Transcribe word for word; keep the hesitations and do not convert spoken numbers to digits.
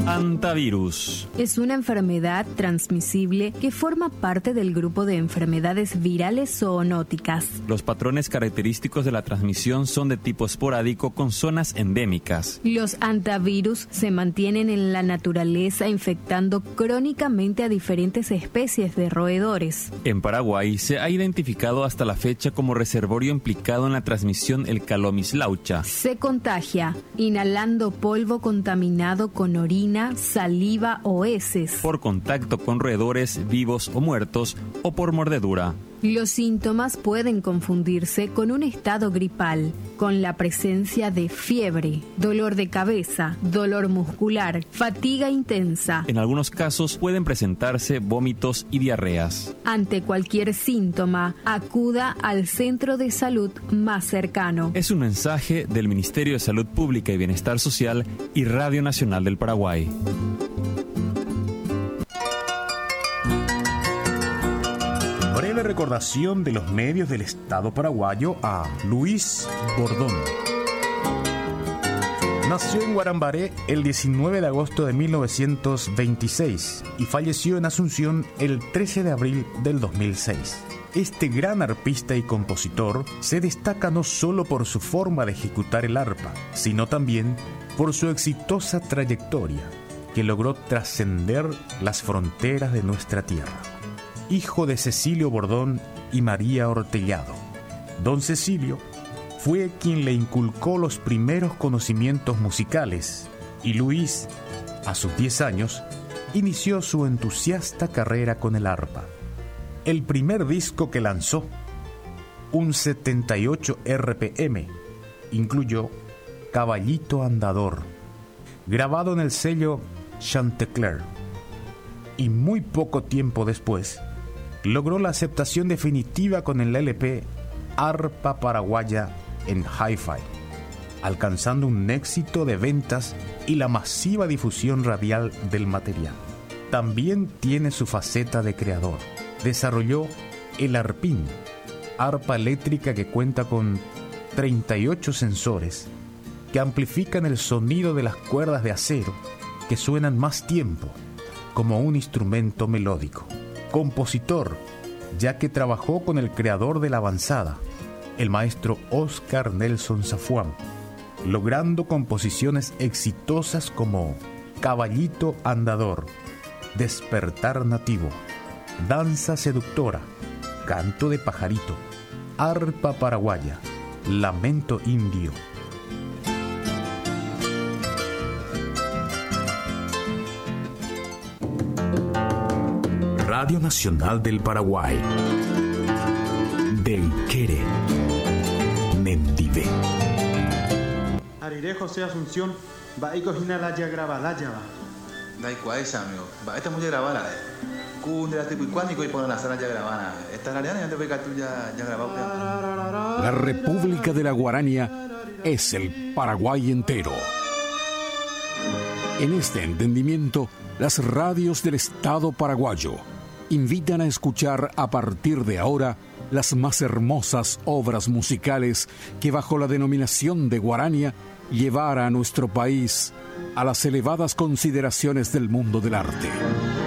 Antivirus. Es una enfermedad transmisible que forma parte del grupo de enfermedades virales zoonóticas. Los patrones característicos de la transmisión son de tipo esporádico con zonas endémicas. Los antivirus se mantienen en la naturaleza infectando crónicamente a diferentes especies de roedores. En Paraguay se ha identificado hasta la fecha como reservorio implicado en la transmisión el Calomislaucha. Se contagia inhalando polvo contaminado con orina, saliva o heces, por contacto con roedores vivos o muertos o por mordedura. Los síntomas pueden confundirse con un estado gripal, con la presencia de fiebre, dolor de cabeza, dolor muscular, fatiga intensa. En algunos casos pueden presentarse vómitos y diarreas. Ante cualquier síntoma, acuda al centro de salud más cercano. Es un mensaje del Ministerio de Salud Pública y Bienestar Social y Radio Nacional del Paraguay. Breve recordación de los medios del Estado paraguayo a Luis Bordón. Nació en Guarambaré el diecinueve de agosto de mil novecientos veintiséis y falleció en Asunción el trece de abril del dos mil seis. Este gran arpista y compositor se destaca no solo por su forma de ejecutar el arpa, sino también por su exitosa trayectoria, que logró trascender las fronteras de nuestra tierra. Hijo de Cecilio Bordón y María Ortellado, don Cecilio fue quien le inculcó los primeros conocimientos musicales y Luis, a sus diez años, inició su entusiasta carrera con el arpa. El primer disco que lanzó, un setenta y ocho R P M, incluyó Caballito Andador, grabado en el sello Chantecler, y muy poco tiempo después logró la aceptación definitiva con el L P Arpa Paraguaya en Hi-Fi, alcanzando un éxito de ventas y la masiva difusión radial del material. También tiene su faceta de creador. Desarrolló el arpín, arpa eléctrica que cuenta con treinta y ocho sensores que amplifican el sonido de las cuerdas de acero que suenan más tiempo como un instrumento melódico. Compositor, ya que trabajó con el creador de la avanzada, el maestro Oscar Nelson Zafuán, logrando composiciones exitosas como Caballito Andador, Despertar Nativo, Danza Seductora, Canto de Pajarito, Arpa Paraguaya, Lamento Indio. Radio Nacional del Paraguay. Del Quere. Mendive. Ariré José Asunción, va y cojina la ya graba la ya va. Dai cuáis amigo, va esta mujer grabada. Cunde la tipo y cuánico y ponen la sala ya grabada. Esta la ariana ya te ve que tú ya ya grabado. La República de la Guarania es el Paraguay entero. En este entendimiento, las radios del Estado paraguayo invitan a escuchar a partir de ahora las más hermosas obras musicales que bajo la denominación de Guarania llevara a nuestro país a las elevadas consideraciones del mundo del arte.